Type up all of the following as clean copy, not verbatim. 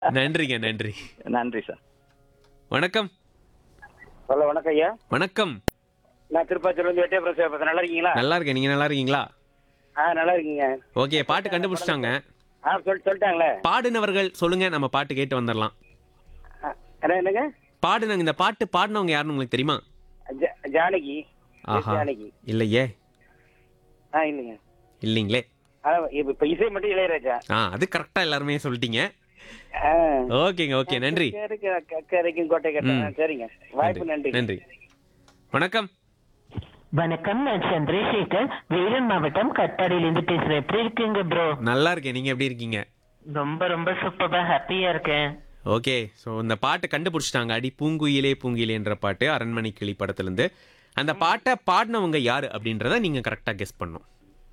நன்றிங்க, நன்றி. நன்றி சார். வணக்கம். ஹலோ வணக்கம் ஐயா. வணக்கம். நான் திருப்பாச்சூர்லேருந்து வெட்டியபுரம் சார் பேசுறேன். நல்லா இருக்கீங்களா? நல்லா இருக்கேன். நீங்க நல்லா இருக்கீங்களா? நல்லா இருக்கீங்க. ஓகே, பாட்டு கண்டுபிடிச்சிட்டாங்க. சொல்லிட்டாங்களே. பாடுனவர்கள் சொல்லுங்க, நம்ம பாட்டு கேட்டு வந்துடலாம். என்னங்க? பாடுனவங்க, இந்த பாட்டு பாடினவங்க யாருன்னு உங்களுக்கு தெரியுமா? ஜானகி. ஆஹா, ஜானகி. இல்லையே. இல்லைங்க. இல்லைங்களே. இப்ப இசை மட்டும் இளையராஜா. அது கரெக்டா எல்லாருமே சொல்லிட்டீங்க. ஓகேங்க, ஓகே, நன்றி. அக்கறைக்கும் கோட்டை கட்ட. சரிங்க, வாய்ப்பு நன்றி. நன்றி. வணக்கம். வணக்கம், நான் சந்திரசேகர், வேலூர் மாவட்டம் கட்டாடியிலிருந்து பேசுறேன். எப்படி இருக்கீங்க ப்ரோ? நல்லா இருக்கேன். நீங்க எப்படி இருக்கீங்க? ரொம்ப ரொம்ப சூப்பரா ஹாப்பியா இருக்கேன். ஓகே, ஸோ இந்த பாட்டு கண்டுபிடிச்சிட்டாங்க. அடி பூங்குயிலே பூங்குயிலே என்ற பாட்டு அரண்மனை கிளி படத்துலேருந்து. அந்த பாட்டை பாடினவங்க யாரு அப்படின்றத நீங்க கரெக்டாக கெஸ் பண்ணணும்.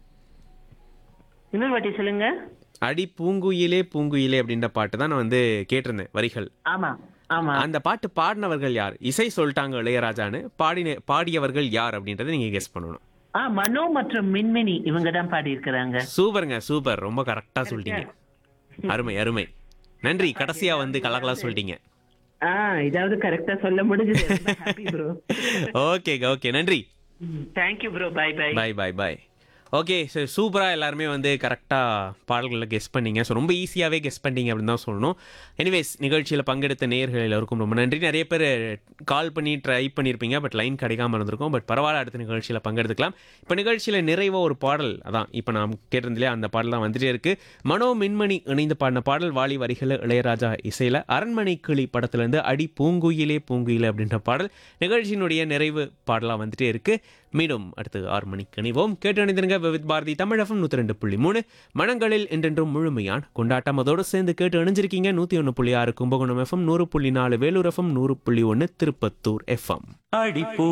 இன்னொரு வாட்டி சொல்லுங்க. அடி பூங்குயிலே பூங்குயிலே அப்படின்ற பாட்டு தான் நான் வந்து கேட்டிருந்தேன் வரிகள். ஆமா ஆமா. அந்த பாட்டு பாடினவர்கள் யார்? இசை சொல்லிட்டாங்க இளையராஜான்னு. பாடியவர்கள் யார் அப்படின்றத நீங்க கெஸ் பண்ணணும். மனோ மற்றும் மின்மினி இவங்க தான் பாடி இருக்கிறாங்க. சூப்பருங்க, சூப்பர். ரொம்ப கரெக்டா சொல்லிட்டீங்க. அருமை அருமை. நன்றி. கடைசியா வந்து கலகலா சொல்லிட்டீங்க. இதாவது கரெக்டா சொல்ல முடிஞ்சது. Happy bro. ஓகே, நன்றி. Thank you bro. By by. By by by. Okay, so சூப்பராக எல்லாருமே வந்து கரெக்டாக பாடல்களில் கெஸ் பண்ணீங்க. ஸோ ரொம்ப ஈஸியாகவே கெஸ் பண்ணிட்டீங்க அப்படின்னு தான் சொல்லணும். எனிவேஸ், நிகழ்ச்சியில் பங்கெடுத்த நேயர்கள் எல்லாருக்கும் ரொம்ப நன்றி. நிறைய பேர் கால் பண்ணி ட்ரை பண்ணியிருப்பீங்க, பட் லைன் கிடைக்காம இருந்திருக்கும். பட் பரவாயில்ல, அடுத்த நிகழ்ச்சியில் பங்கெடுத்துக்கலாம். இப்போ நிகழ்ச்சியில் நிறைவாக ஒரு பாடல், அதான் இப்போ நான் கேட்டிருந்தேன், அந்த பாடல் தான் வந்துட்டே இருக்குது. மனோ மின்மணி இணைந்து பாடின பாடல், வாலி வரிகள், இளையராஜா இசையில், அரண்மனை கிளி படத்துலேருந்து அடி பூங்குயிலே பூங்குயிலே அப்படின்ற பாடல் நிகழ்ச்சியினுடைய நிறைவு பாடலாக வந்துட்டே இருக்குது. மீண்டும் அடுத்து 6 மணிக்கு இணைவோம். கேட்டு அணிந்திருங்க வித் பாரதி தமிழ் FM 102.3. மனங்களில் என்றென்றும் முழுமையான் கொண்டாட்டம். அதோடு சேர்ந்து கேட்டு அணிஞ்சிருக்கீங்க 101.6 Kumbakonam FM, 100.4 Vellore FM, 100.1 Tirupattur FM.